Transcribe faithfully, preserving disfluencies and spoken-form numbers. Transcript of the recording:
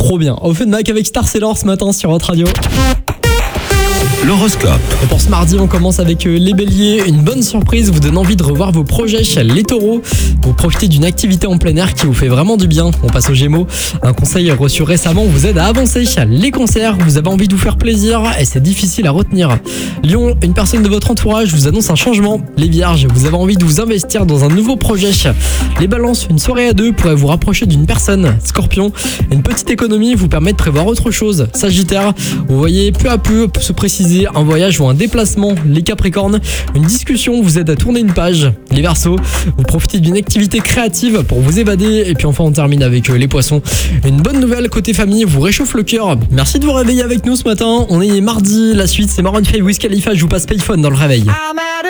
trop bien. Offenbach avec Star Sailor ce matin sur votre radio. L'horoscope. Et pour ce mardi, on commence avec les béliers. Une bonne surprise vous donne envie de revoir vos projets. Les taureaux, vous profitez d'une activité en plein air qui vous fait vraiment du bien. On passe aux gémeaux. Un conseil reçu récemment vous aide à avancer. Les cancers, vous avez envie de vous faire plaisir et c'est difficile à retenir. Lion, une personne de votre entourage vous annonce un changement. Les vierges, vous avez envie de vous investir dans un nouveau projet. Les balances, une soirée à deux pourrait vous rapprocher d'une personne. Scorpion, une petite économie vous permet de prévoir autre chose. Sagittaire, vous voyez peu à peu se préciser un voyage ou un déplacement. Les capricornes, une discussion vous aide à tourner une page. Les verseaux, vous profitez d'une activité créative pour vous évader. Et puis enfin on termine avec les poissons. Une bonne nouvelle côté famille vous réchauffe le cœur. Merci de vous réveiller avec nous ce matin. On est mardi, la suite c'est Maroon five, Wiz Khalifa. Je vous passe Payphone dans le réveil.